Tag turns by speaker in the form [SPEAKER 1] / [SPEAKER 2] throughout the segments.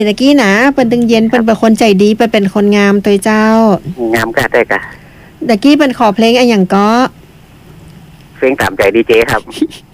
[SPEAKER 1] ตะกี้นะเป็นตึงเย็นเป็นคนใจดีเป็นคนงามตัวเจ้าง
[SPEAKER 2] ามกะได้กะ
[SPEAKER 1] ตะกี้เป็นขอเพลงอะไรอย่างก็
[SPEAKER 2] เพลงตามใจดีเจครับ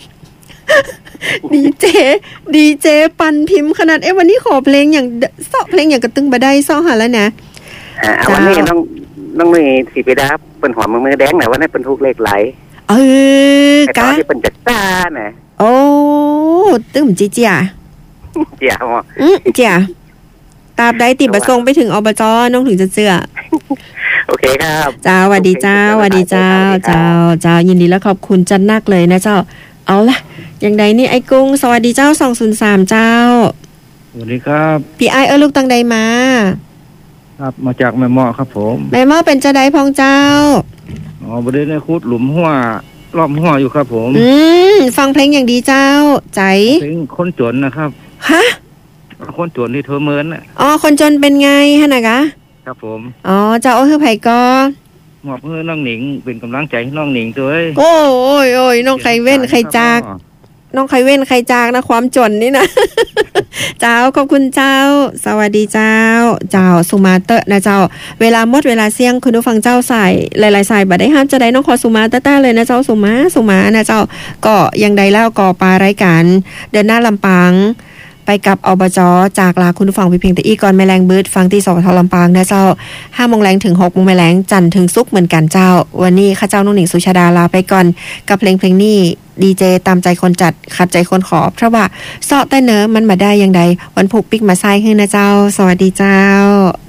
[SPEAKER 1] ดีเจปันพิมพ์ขนาดวันนี้ขอเพลงอย่างเสาะเพลงอย่างกระตึงบะได้เสาะหาแล้วนะ
[SPEAKER 2] วันนี้ต้องมีสีไปดาเป็นหัวมือแดงนะวันนี้เป็นทุกเลขไหล
[SPEAKER 1] กะ
[SPEAKER 2] ที่เป็นจัดจ้านะ
[SPEAKER 1] โอ้ตึ้มจีจ่า
[SPEAKER 2] เจี๋ยหมอ
[SPEAKER 1] จ่าตาบได้ติดประสงค์ไปถึงอบจน้องถึงจะเชื่อ
[SPEAKER 2] โอเคครับ
[SPEAKER 1] เจ้าสวัสดีเจ้าสวัสดีเจ้าเจ้ายินดีและขอบคุณจันนักเลยนะเจ้าเอาล่ะอย่างใดนี่ไอ้กุ้งสวัสดีเจ้า203เจ้า
[SPEAKER 3] สวัสดีครับ
[SPEAKER 1] พี่ไอลูกตังใดมา
[SPEAKER 3] ครับมาจากแม่หม้อครับผม
[SPEAKER 1] แม่หม้อเป็นเจ้าใดพองเจ้า
[SPEAKER 3] ประเด็นในคุดหลุมหัวรอบหัวอยู่ครับผม
[SPEAKER 1] ฟังเพลงอย่างดีเจ้าใจ
[SPEAKER 3] เพลงคนจนนะครับ
[SPEAKER 1] ฮะ
[SPEAKER 3] คนจนที่เธอเมินน่ะ
[SPEAKER 1] คนจนเป็นไงฮะนะคะ
[SPEAKER 3] ครับผม
[SPEAKER 1] เจ้าคือไผก็
[SPEAKER 3] มอบให้น้องหนิงเป็นกำลังใจให้น้องหนิงด้วย
[SPEAKER 1] โอ้ยน้องใครเว้นใครจากน้องใครเว้นใครจากนะความจนนี่นะ เจ้าขอบคุณเจ้าสวัสดีเจ้าสุมาเตอร์นะเจ้าเวลาหมดเวลาเสี่ยงคุณผู้ฟังเจ้าใส่หลายๆสายบัดได้ห้ามจะได้น้องขอสุมาเตอร์เลยนะเจ้าสุมานะเจ้าก็ยังใดแล้วก็ปารายการเดินหน้าลำปางไปกับอบจ.จากลาคุณผู้ฟังเพียงแต่อีก่อนแมลงบืดฟังที่สทลำปางนะเจ้า 5 โมงแรงถึง 6 โมงแมลงจันทร์ถึงศุกร์เหมือนกันเจ้าวันนี้ข้าเจ้านุ่งหนิงสุชาดาลาไปก่อนกับเพลงนี้ดีเจตามใจคนจัดขัดใจคนขอเพราะว่าเสาะแต่เนอมันมาได้ยังไดวันพุกปิกมาไซค์ขึ้นนะเจ้าสวัสดีเจ้า